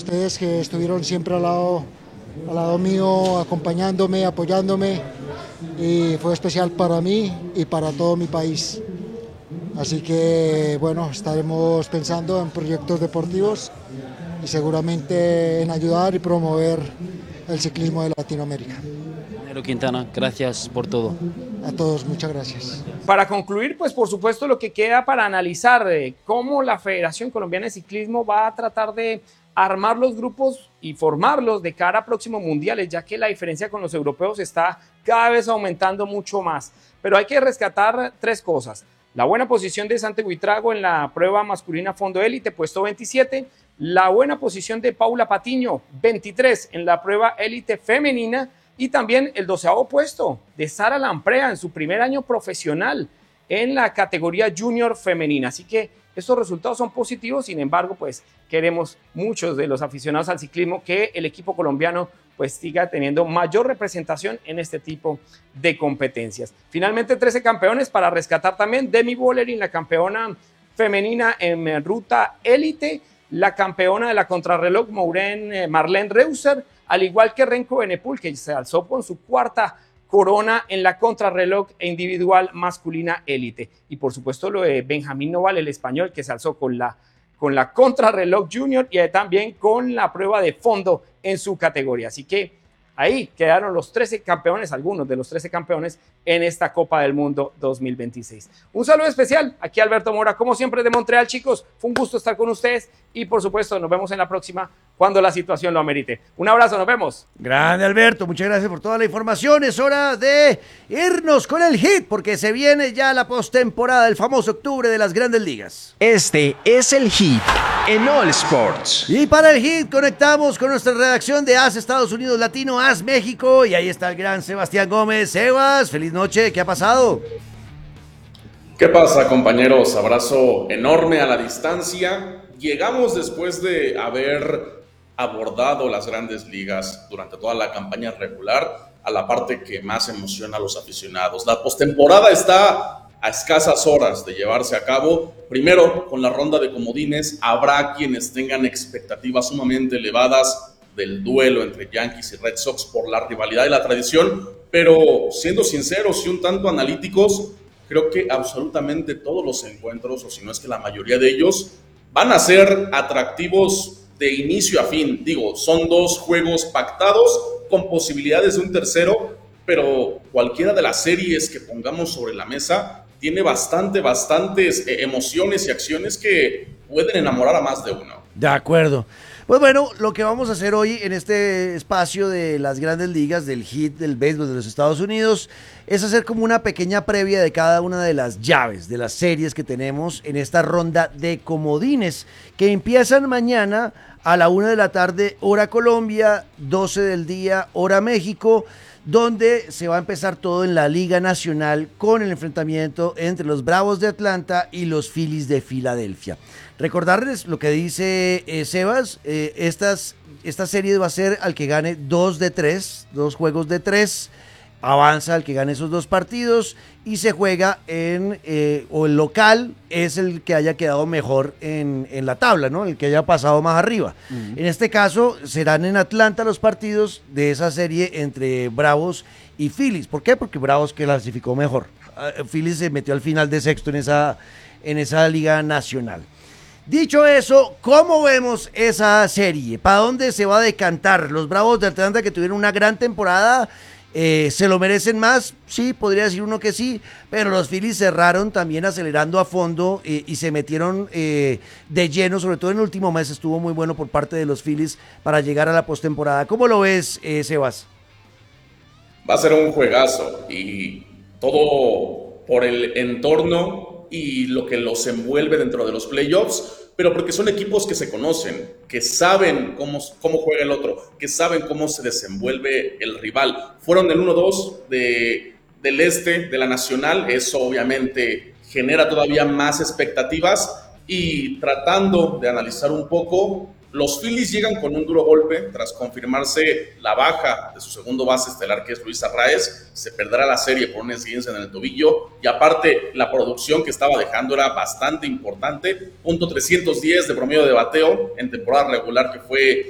ustedes que estuvieron siempre al lado mío, acompañándome, apoyándome, y fue especial para mí y para todo mi país. Así que bueno, estaremos pensando en proyectos deportivos y seguramente en ayudar y promover el ciclismo de Latinoamérica. Nero Quintana, gracias por todo. A todos, muchas gracias. Para concluir, pues por supuesto lo que queda para analizar de cómo la Federación Colombiana de Ciclismo va a tratar de armar los grupos y formarlos de cara a próximos mundiales, ya que la diferencia con los europeos está cada vez aumentando mucho más. Pero hay que rescatar tres cosas: la buena posición de Santi Buitrago en la prueba masculina fondo élite, puesto 27, la buena posición de Paula Patiño, 23, en la prueba élite femenina, y también el 12º puesto de Sara Lamprea en su primer año profesional en la categoría junior femenina. Así que estos resultados son positivos. Sin embargo, pues queremos muchos de los aficionados al ciclismo que el equipo colombiano pues siga teniendo mayor representación en este tipo de competencias. Finalmente, 13 campeones para rescatar también: Demi Vollering, la campeona femenina en ruta élite, la campeona de la contrarreloj Marlene Reuser, al igual que Renko Benepul, que se alzó con su cuarta corona en la contrarreloj individual masculina élite. Y por supuesto lo de Benjamín Noval, el español, que se alzó con la contrarreloj junior y también con la prueba de fondo en su categoría. Así que ahí quedaron los 13 campeones, algunos de los 13 campeones en esta Copa del Mundo 2026. Un saludo especial aquí a Alberto Mora, como siempre, de Montreal, chicos. Fue un gusto estar con ustedes y por supuesto nos vemos en la próxima cuando la situación lo amerite. Un abrazo, nos vemos. Grande Alberto, muchas gracias por toda la información. Es hora de irnos con el hit, porque se viene ya la postemporada, el famoso octubre de las Grandes Ligas. Este es el hit en All Sports. Y para el hit conectamos con nuestra redacción de AS Estados Unidos Latino, AS México, y ahí está el gran Sebastián Gómez. Sebas, feliz noche, ¿qué ha pasado? ¿Qué pasa, compañeros? Abrazo enorme a la distancia. Llegamos después de haber abordado las Grandes Ligas durante toda la campaña regular a la parte que más emociona a los aficionados. La postemporada está a escasas horas de llevarse a cabo. Primero, con la ronda de comodines, habrá quienes tengan expectativas sumamente elevadas del duelo entre Yankees y Red Sox por la rivalidad y la tradición, pero siendo sinceros y un tanto analíticos, creo que absolutamente todos los encuentros, o si no es que la mayoría de ellos, van a ser atractivos de inicio a fin. Digo, son dos juegos pactados con posibilidades de un tercero, pero cualquiera de las series que pongamos sobre la mesa tiene bastantes emociones y acciones que pueden enamorar a más de uno. De acuerdo. Pues bueno, lo que vamos a hacer hoy en este espacio de las Grandes Ligas, del hit del béisbol de los Estados Unidos, es hacer como una pequeña previa de cada una de las llaves, de las series que tenemos en esta ronda de comodines, que empiezan mañana a la 1 de la tarde, hora Colombia, 12 del día, hora México, donde se va a empezar todo en la Liga Nacional con el enfrentamiento entre los Bravos de Atlanta y los Phillies de Filadelfia. Recordarles lo que dice Sebas, esta serie va a ser al que gane 2 de 3, 2 juegos de 3, avanza al que gane esos 2 partidos y se juega o el local es el que haya quedado mejor en la tabla, ¿no? El que haya pasado más arriba. Uh-huh. En este caso serán en Atlanta los partidos de esa serie entre Bravos y Phillies. ¿Por qué? Porque Bravos clasificó mejor. Phillies se metió al final de sexto en esa Liga Nacional. Dicho eso, ¿cómo vemos esa serie? ¿Para dónde se va a decantar? Los Bravos de Atlanta, que tuvieron una gran temporada, ¿se lo merecen más? Sí, podría decir uno que sí, pero los Phillies cerraron también acelerando a fondo y se metieron de lleno, sobre todo en el último mes estuvo muy bueno por parte de los Phillies para llegar a la postemporada. ¿Cómo lo ves, Sebas? Va a ser un juegazo y todo por el entorno y lo que los envuelve dentro de los playoffs, pero porque son equipos que se conocen, que saben cómo juega el otro, que saben cómo se desenvuelve el rival. Fueron el 1-2 del este, de la Nacional, eso obviamente genera todavía más expectativas, y tratando de analizar un poco, los Phillies llegan con un duro golpe tras confirmarse la baja de su segundo base estelar, que es Luis Arraez. Se perderá la serie por una incidencia en el tobillo y aparte la producción que estaba dejando era bastante importante. .310 de promedio de bateo en temporada regular, que fue